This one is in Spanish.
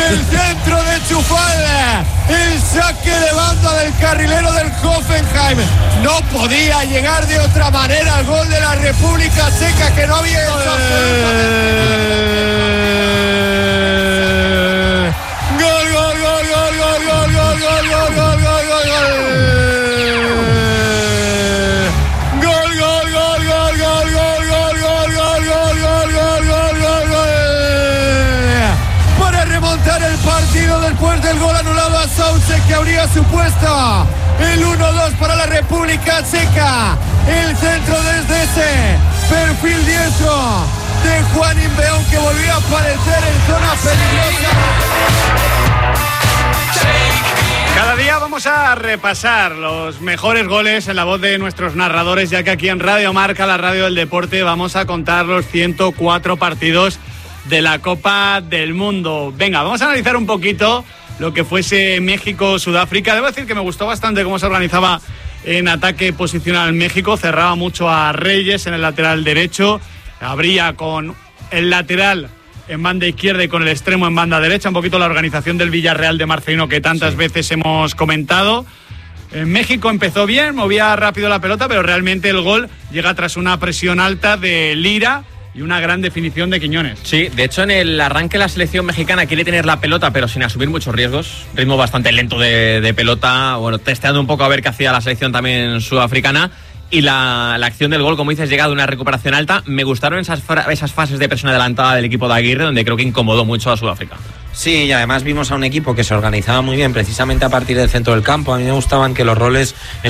El centro de Chufal. El saque de banda del carrilero del Hoffenheim. No podía llegar de otra manera el gol de la República Checa, que no había hecho después del gol anulado a Soucek, que habría supuesto el 1-2 para la República Checa. El centro desde ese perfil diestro de Juan Inbeón, que volvió a aparecer en zona peligrosa. Cada día vamos a repasar los mejores goles en la voz de nuestros narradores, ya que aquí en Radio Marca, la radio del deporte, vamos a contar los 104 partidos de la Copa del Mundo. Venga, vamos a analizar un poquito lo que fuese México-Sudáfrica. Debo decir que me gustó bastante cómo se organizaba en ataque posicional México. Cerraba mucho a Reyes en el lateral derecho. Abría con el lateral en banda izquierda y con el extremo en banda derecha. Un poquito la organización del Villarreal de Marcelino que tantas veces hemos comentado. En México empezó bien, movía rápido la pelota, pero realmente el gol llega tras una presión alta de Lira y una gran definición de Quiñones. Sí, de hecho en el arranque la selección mexicana quiere tener la pelota pero sin asumir muchos riesgos, ritmo bastante lento de pelota, bueno, testeando un poco a ver qué hacía la selección también sudafricana, y la acción del gol, como dices, llega de una recuperación alta. Me gustaron esas fases de presión adelantada del equipo de Aguirre, donde creo que incomodó mucho a Sudáfrica. Sí, y además vimos a un equipo que se organizaba muy bien precisamente a partir del centro del campo. A mí me gustaban que los roles